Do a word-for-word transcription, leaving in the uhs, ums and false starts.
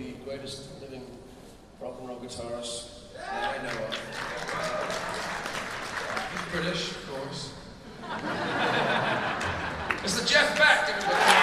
the greatest living rock and roll guitarist that I know of. He's British, of course. It's the Jeff Beck, everybody.